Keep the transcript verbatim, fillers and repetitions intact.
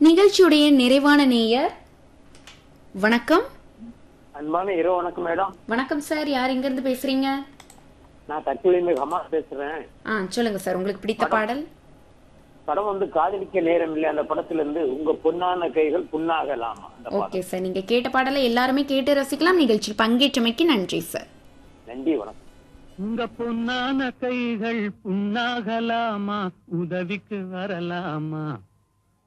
நிகழ்ச்சியுடைய நிறைவான நேயர். வணக்கம். அன்பான இரவு வணக்கம் மேடம். வணக்கம் சார், யார் எங்க இருந்து பேசுறீங்க? நான் தக்குலிருந்து ஹமாஸ் பேசுறேன். ஆ சொல்லுங்க சார், உங்களுக்கு பிடித்த பாடல். படம் வந்து காதலிக்க நேரம் இல்லை, அந்த படத்துல இருந்து உங்க பொன்னான கைகள் புண்ணாகலாமா. ஓகே சார், நீங்க கேட்ட பாடலை எல்லாருமே கேட்டு ரசிக்கலாம். நிகழ்ச்சியில் பங்கேற்றமைக்கு நன்றி சார். நன்றி, வணக்கம். உங்க பொன்னான கைகள் புண்ணாகலாமா, உதவிக்கு வரலாமா.